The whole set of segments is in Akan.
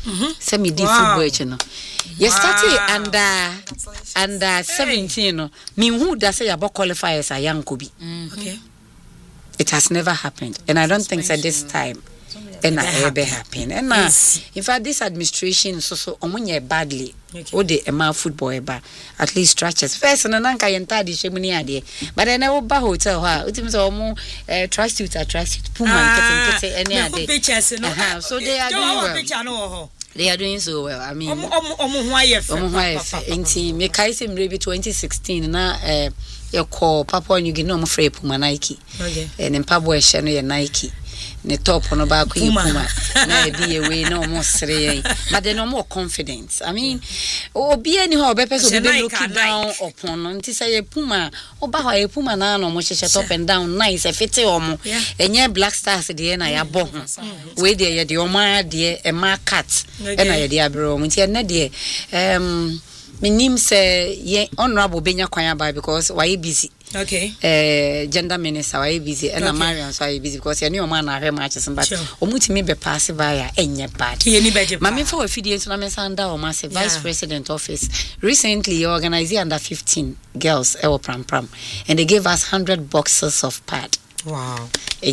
Say me di football eche no. You started under 17 no. Me who does say about qualify as a young Kobe. Okay. It has never happened, and I don't think at this time and I ever happen. And in fact, this administration so omunye badly. O de ema football eba at least stretches first na nanka yenta de shemuni ade but then I ba hotel ha utim so omu trust puma kete any ade so they are doing well. They are doing so well. I mean omu hwa enti me kai se mre bi 2016 na ye call Papua New Guinea no free Puma Nike and mpabo ehye no ye Nike ne top no ba ko Puma na e bi we na omo sere but then more confidence. I mean obi ani ho obepe so be looking down upon no nti say ye Puma oba ho ye Puma na no mo hye top and down nice e fite omo enye Black Stars de na ya bo ho we de ye de omo de e ma cat e na ye de abro omo nti na de minim say ye honorable benya kwanya ba because why busy. Okay. Gender minister why busy and Marian so why busy because you know man are matches but omutimi be pass by enye bad. Mami for fidie so na me sanda o ma say vice president office recently organized under 15 girls ewo pram and they gave us 100 boxes of pad. Wow.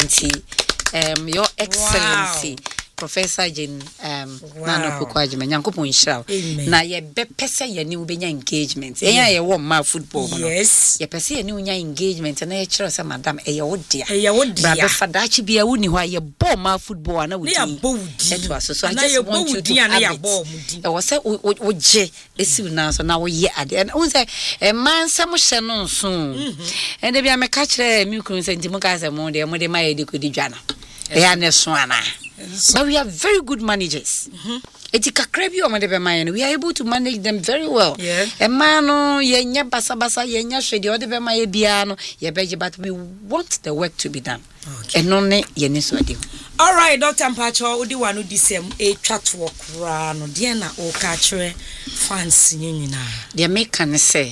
And your excellency Professor Jane Nano Pukwaji Nyankopon Nshira na ye be pese ye ni ubenya engagement ye wo ma football no ye pese ye ni unya engagement na ye kire se madam ye wo dia bra be fadachi bia woni ho ye ball ma football na wudi eto aso so I just want you to na ya ball mudi e wo se wo je esi na so na wo ye ade and wo say man sam hye no nso and e bia me ka kire mi kunu se ntimo ka se mo de ma ye de kodi dwana e ya ne so ana. But we are very good managers. We are able to manage them very well. A man, but we want the work to be done. And only all right, Dr. Mpacho, Udi wanu disem a chat walk rano diana o kachre fancy nina. The American say,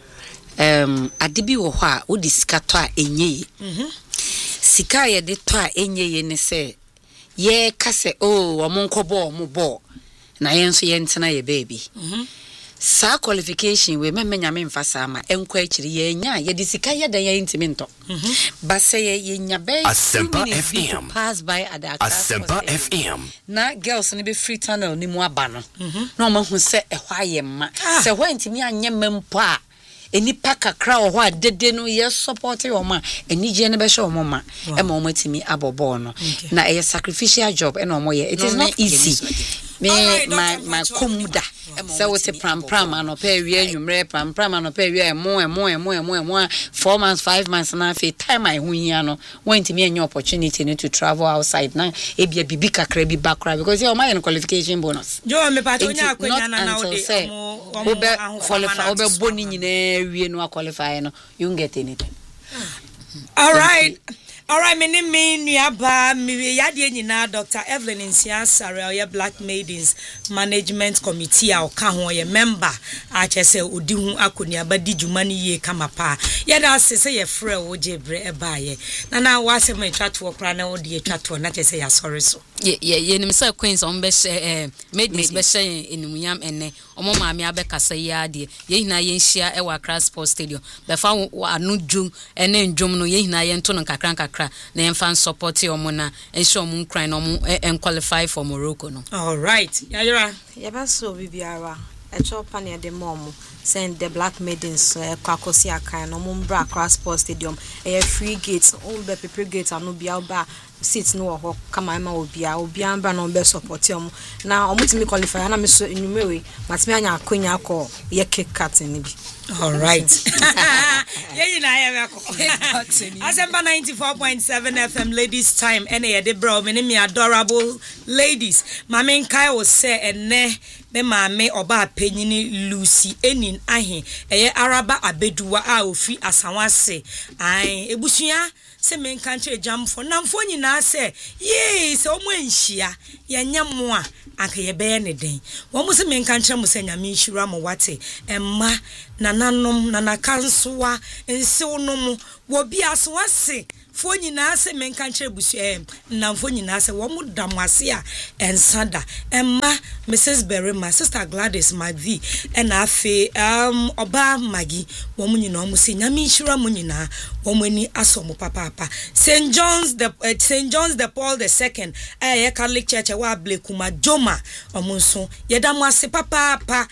Adibi woha, Udi scatoa enye. Sika ye de toa enye ne say. Ye kase omonkobo mo bo na yenso yentena ye baby sa qualification we memenya me mfasa ma enko akiri ye nya ye disika ye dan ye ntimi nto ba say ye nya be Asempa FM pass by adaka Asempa FM na girls ni be free tunnel ni mu aba no na o ma hu se ehwa ye ma se hwa ntimi anye mempo a eni paka kra o ho adede no ye support o ma eni je ne be hwe o ma e ma o matimi abobo no na e sacrificial job e na o mo ye it is not easy me my komuda so what a pram anope wie nwumre pram anope wie mo 4 months 5 months na fe time I hu hia no want me any opportunity to travel outside na e bia bibi kakra bi bakra because you my qualification bonus jo me pa to nya akwanya na o de obe qualify obe boni nyina wie no qualify no you won't get anything. All right, my name is Niaba. Me yadi nyina Dr. Evelyn Nsia Sarel ye Black Maidens Management Committee a oka ho ye member a chese odi hu akoniaba di dwuma ni ye kamapa. Ye da sese ye frɛ wo jebre eba ye. Na wase me twatwo kra na wo de twatwo na chese ya sorry so. Ye nim say Queens on be maidens be share enumunyam enne omo maame abekasa ye ade ye hina ye nhia e wa Accra Sports Stadium be fa anu dwum ene ndwum no ye hina ye nto no kakra na enfan support omo na ensure omo nkran no omo qualify for Morocco no. All right, yayira ye ba so bibiara e chopa ne de momo send the Black Maidens kwakosi akan no mo mbra Accra Sports Stadium e free gates on be paper gate anu bia ba seats no ho kama ma obia mbra no be support omo na omo timi qualify na me so enumewe matimi anya akonya akọ ye kick cat ni bi. All right. Yeah, you know, Asempa 94.7 FM ladies time. Ene de bro, me adorable ladies. Mame Nkai will say ene me mame oba penyini Lucy enin ahe. Eye Araba abeduwa a ofi asanwase. Ai ebusua se men kanche jam for namfo nyina se ye se omo enhia ye nyamo a anka ye be ne den wo mo se men kanche mo se nyame nhira mo wate emma nananom nanakansoa ensewonom wo bia so wase fo nyina se menka nkyere busu na fo nyina se wo mu damwase a ensada emma Mrs. Berima Sister Gladys Magvi na afi oba Magi wo mu nyina mu se nyame nhira mu nyina wo mu ani aso mu papa St. John's the Paul II Catholic Church wa Blekuma Joma omunso yedamwase papa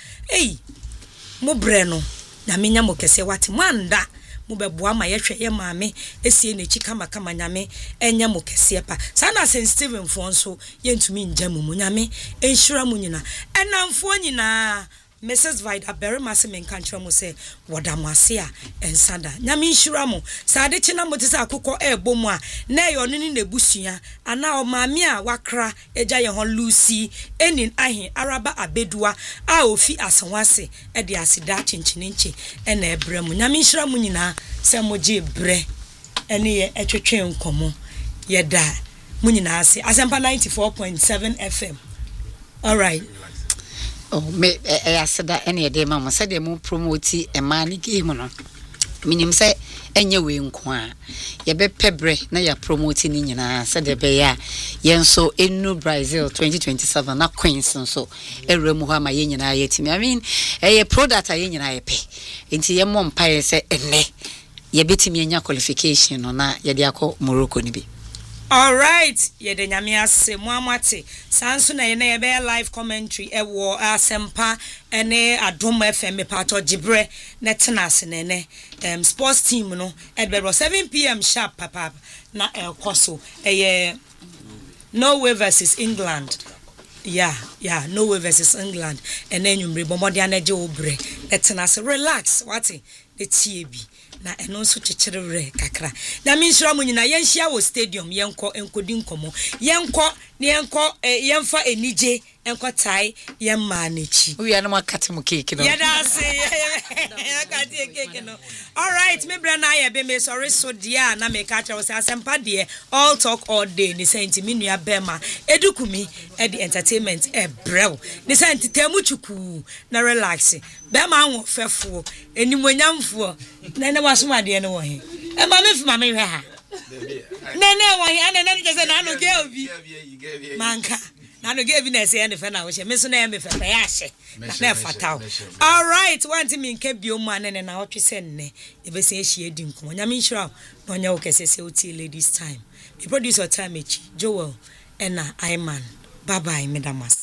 mo breno na menya mo kese wate mwanda mo beboa ma yehwe ye maame esie ne chika makama nyame enya mo kese pa sana St. Stephen fonso yentumi njamu mu nyame enhura mu nyina enamfo nyina Mrs. Vida Berima se menka nkyerɛ mo sɛ wɔdamwase a ensada nyame nhura mo sa ade kyena mo te sɛ akokɔ ɛbɔ mu a na ɛyɛ ɔno ne nebusua ana o maame a wakra egya ye ho Lucy enin ahen araba abedua a ofi asenwase ɛde asida kyenkyenenche ɛna ɛbrɛ mo nyame nhura mo nyina sɛ mo gye brɛ ɛne yɛ ɛtwetwe nkomo yɛda mo nyina ase Asempa 94.7 FM. All right. Oh, me aseda ene de mama said dem promote e man game no minim say enye we nko a ye be pebre na ya promote ni nyina said be ya yenso enu Brazil 2027 na Queens so eremu ho ama ye nyina ye timi I mean product ye nyina ye pe enti ye mo mpa say ene ye betimi anya qualification no na ye de akọ Morocco ni bi. All right, yede nyame ase muamate sanso na ye na ye be live commentary ewo Asempa ene Adom FM pato gibre na tenase nene sports team no at 7 p.m. sharp papa na koso Norway versus England. Yeah, Norway versus England and then you bomode anaje obre tenase relax wati the TAB na eno so chechirere kakra na minshira mu nyina yenhia wo stadium yenko enkodi nkomo yenko yenfa enije enko tai yemma nachi we are no makate mu cake no yedase yakati cake no. All right, me bra na ye be me sorry so dia na me ka tell say Asempa de all talk all day ni senti me nua bema edukumi e the entertainment e brew ni senti temu chuku na relax bema anwo fefo enimonyamfo na wasoma de no wo he e ma me fima me hwe ha nene wo he ana je say na no ge obi manka na no ge bi na say na fe na wo she me so na me fe ya hye na fatao. All right, want me nke biom anene na otwe se nne e be se ehie di nkomo nyame nhira no nya wo kese se oti ladies time. The producer time echi Joel ena Iman. Bye bye, Medamas.